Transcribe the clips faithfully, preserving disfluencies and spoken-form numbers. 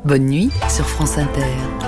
Bonne nuit sur France Inter.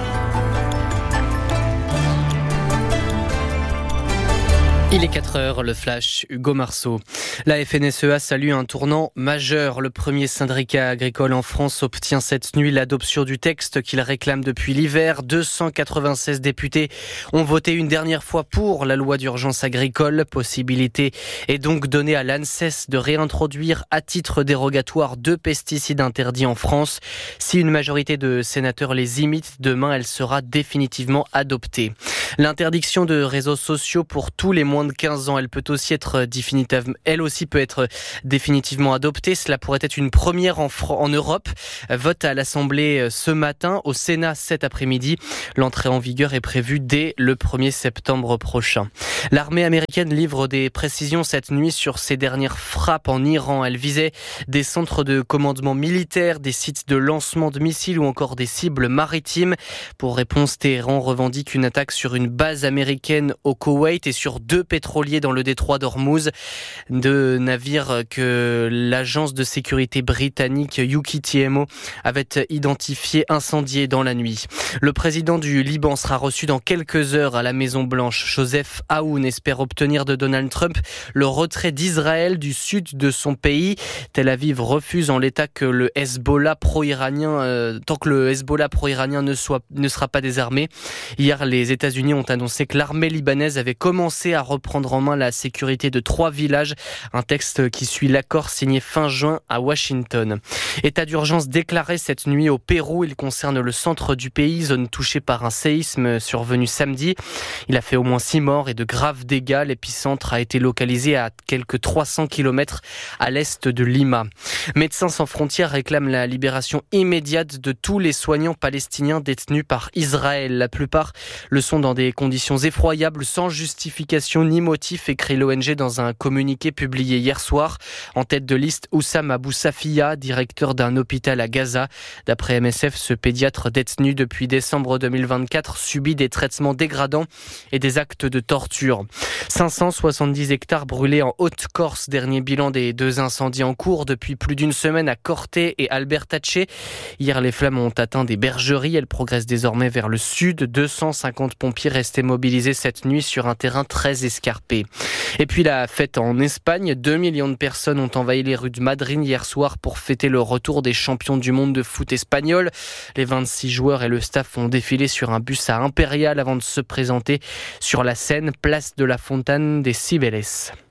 Il est quatre heures, le flash, Hugo Marceau. La F N S E A salue un tournant majeur. Le premier syndicat agricole en France obtient cette nuit l'adoption du texte qu'il réclame depuis l'hiver. deux cent quatre-vingt-seize députés ont voté une dernière fois pour la loi d'urgence agricole. Possibilité est donc donnée à l'ANSES de réintroduire à titre dérogatoire deux pesticides interdits en France. Si une majorité de sénateurs les imite, demain elle sera définitivement adoptée. L'interdiction de réseaux sociaux pour tous les moins de quinze ans, elle peut aussi être définitivement, elle aussi peut être définitivement adoptée. Cela pourrait être une première en, en Europe. Vote à l'Assemblée ce matin, au Sénat cet après-midi. L'entrée en vigueur est prévue dès le premier septembre prochain. L'armée américaine livre des précisions cette nuit sur ses dernières frappes en Iran. Elle visait des centres de commandement militaire, des sites de lancement de missiles ou encore des cibles maritimes. Pour réponse, Téhéran revendique une attaque sur une base américaine au Koweït et sur deux pétroliers dans le détroit d'Ormuz. Deux navires que l'agence de sécurité britannique U K T M O avait identifiés incendiés dans la nuit. Le président du Liban sera reçu dans quelques heures à la Maison-Blanche. Joseph Aoun espère obtenir de Donald Trump le retrait d'Israël du sud de son pays. Tel Aviv refuse en l'état que le Hezbollah pro-iranien, euh, tant que le Hezbollah pro-iranien ne soit, ne sera pas désarmé. Hier, les États-Unis ont annoncé que l'armée libanaise avait commencé à reprendre en main la sécurité de trois villages. Un texte qui suit l'accord signé fin juin à Washington. État d'urgence déclaré cette nuit au Pérou. Il concerne le centre du pays, zone touchée par un séisme survenu samedi. Il a fait au moins six morts et de graves dégâts. L'épicentre a été localisé à quelques trois cents kilomètres à l'est de Lima. Médecins sans frontières réclament la libération immédiate de tous les soignants palestiniens détenus par Israël. La plupart le sont dans des conditions effroyables, sans justification ni motif, écrit l'O N G dans un communiqué publié hier soir. En tête de liste, Oussam Abou Safia, directeur d'un hôpital à Gaza. D'après M S F, ce pédiatre détenu depuis décembre deux mille vingt-quatre subit des traitements dégradants et des actes de torture. cinq cent soixante-dix hectares brûlés en Haute-Corse, dernier bilan des deux incendies en cours depuis plus d'une semaine à Corté et Albertacce. Hier, les flammes ont atteint des bergeries. Elles progressent désormais vers le sud. deux cent cinquante pompiers restés mobilisés cette nuit sur un terrain très escarpé. Et puis la fête en Espagne. deux millions de personnes ont envahi les rues de Madrid hier soir pour fêter le retour des champions du monde de foot espagnol. Les vingt-six joueurs et le staff ont défilé sur un bus à Impérial avant de se présenter sur la scène, place de la Fontaine des Cibeles.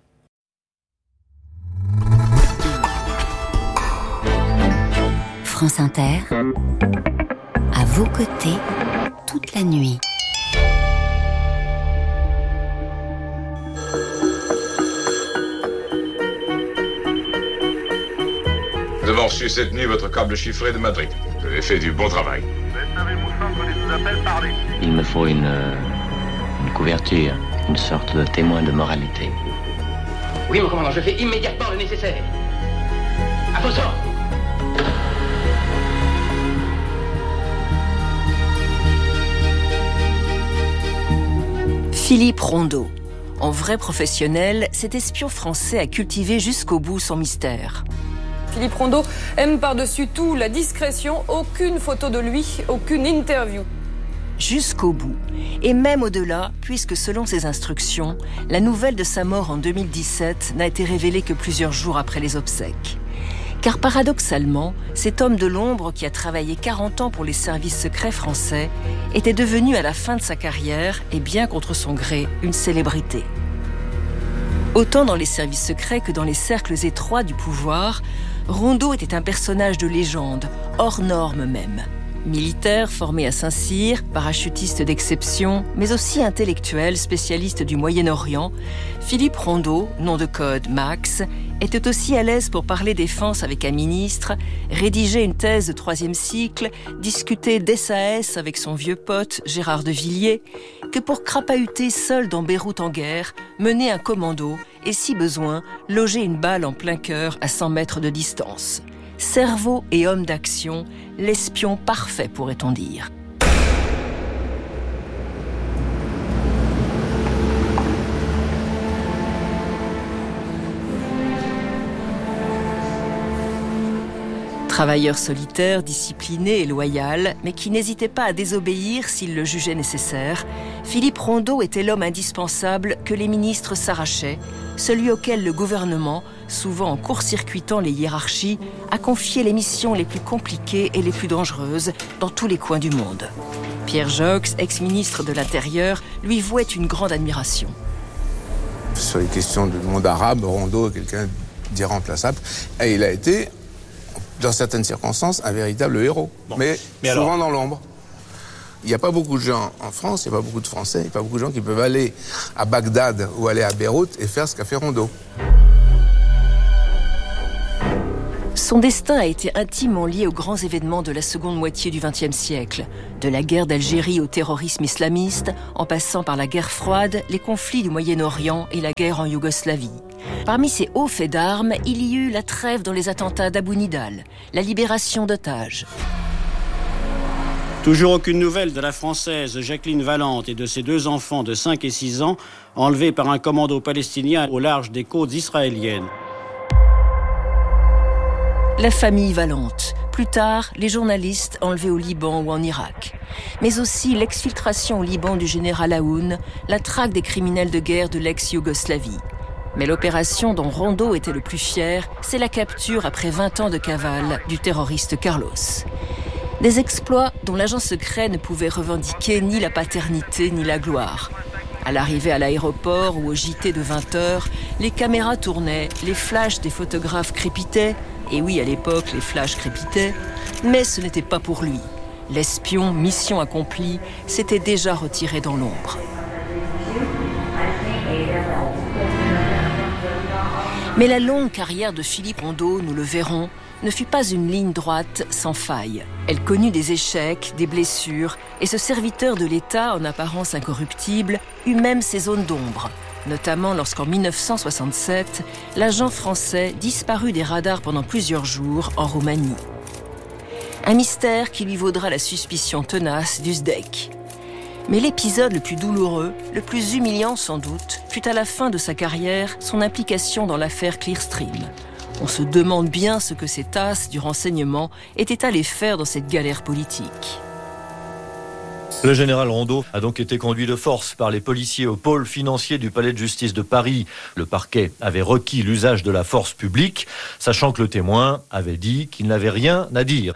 France Inter, à vos côtés, toute la nuit. Nous avons reçu cette nuit votre câble chiffré de Madrid. Vous avez fait du bon travail. Il me faut une, euh, une couverture, une sorte de témoin de moralité. Oui, mon commandant, je fais immédiatement le nécessaire. À vos ordres. Philippe Rondeau. En vrai professionnel, cet espion français a cultivé jusqu'au bout son mystère. Philippe Rondeau aime par-dessus tout la discrétion, aucune photo de lui, aucune interview. Jusqu'au bout, et même au-delà, puisque selon ses instructions, la nouvelle de sa mort en deux mille dix-sept n'a été révélée que plusieurs jours après les obsèques. Car paradoxalement, cet homme de l'ombre qui a travaillé quarante ans pour les services secrets français était devenu à la fin de sa carrière, et bien contre son gré, une célébrité. Autant dans les services secrets que dans les cercles étroits du pouvoir, Rondeau était un personnage de légende, hors norme même. Militaire formé à Saint-Cyr, parachutiste d'exception, mais aussi intellectuel spécialiste du Moyen-Orient, Philippe Rondeau, nom de code Max, était aussi à l'aise pour parler défense avec un ministre, rédiger une thèse de troisième cycle, discuter d'S A S avec son vieux pote Gérard de Villiers, que pour crapahuter seul dans Beyrouth en guerre, mener un commando et, si besoin, loger une balle en plein cœur à cent mètres de distance. Cerveau et homme d'action, l'espion parfait, pourrait-on dire. Travailleur solitaire, discipliné et loyal, mais qui n'hésitait pas à désobéir s'il le jugeait nécessaire, Philippe Rondeau était l'homme indispensable que les ministres s'arrachaient, celui auquel le gouvernement, souvent en court-circuitant les hiérarchies, a confié les missions les plus compliquées et les plus dangereuses dans tous les coins du monde. Pierre Joxe, ex-ministre de l'Intérieur, lui vouait une grande admiration. Sur les questions du monde arabe, Rondeau est quelqu'un d'irremplaçable. Et il a été, dans certaines circonstances, un véritable héros. Bon. Mais, mais souvent alors... dans l'ombre. Il n'y a pas beaucoup de gens en France, il n'y a pas beaucoup de Français, il n'y a pas beaucoup de gens qui peuvent aller à Bagdad ou aller à Beyrouth et faire ce qu'a fait Rondeau. Son destin a été intimement lié aux grands événements de la seconde moitié du vingtième siècle. De la guerre d'Algérie au terrorisme islamiste, en passant par la guerre froide, les conflits du Moyen-Orient et la guerre en Yougoslavie. Parmi ces hauts faits d'armes, il y eut la trêve dans les attentats d'Abu Nidal, la libération d'otages. Toujours aucune nouvelle de la Française Jacqueline Valente et de ses deux enfants de cinq et six ans, enlevés par un commando palestinien au large des côtes israéliennes. La famille Valente, plus tard les journalistes enlevés au Liban ou en Irak, mais aussi l'exfiltration au Liban du général Aoun, la traque des criminels de guerre de l'ex-Yougoslavie. Mais l'opération dont Rondeau était le plus fier, c'est la capture après vingt ans de cavale du terroriste Carlos. Des exploits dont l'agent secret ne pouvait revendiquer ni la paternité ni la gloire. À l'arrivée à l'aéroport ou au J T de vingt heures, les caméras tournaient, les flashs des photographes crépitaient. Et oui, à l'époque, les flashs crépitaient. Mais ce n'était pas pour lui. L'espion, mission accomplie, s'était déjà retiré dans l'ombre. Mais la longue carrière de Philippe Rondeau, nous le verrons, ne fut pas une ligne droite sans faille. Elle connut des échecs, des blessures, et ce serviteur de l'État, en apparence incorruptible, eut même ses zones d'ombre, notamment lorsqu'en dix-neuf cent soixante-sept, l'agent français disparut des radars pendant plusieurs jours en Roumanie. Un mystère qui lui vaudra la suspicion tenace du S D E C. Mais l'épisode le plus douloureux, le plus humiliant sans doute, fut à la fin de sa carrière son implication dans l'affaire Clearstream. On se demande bien ce que ces tasses du renseignement étaient allées faire dans cette galère politique. Le général Rondeau a donc été conduit de force par les policiers au pôle financier du palais de justice de Paris. Le parquet avait requis l'usage de la force publique, sachant que le témoin avait dit qu'il n'avait rien à dire.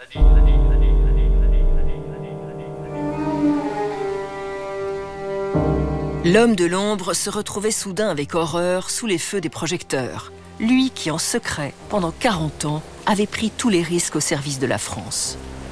L'homme de l'ombre se retrouvait soudain avec horreur sous les feux des projecteurs. Lui qui, en secret, pendant quarante ans, avait pris tous les risques au service de la France.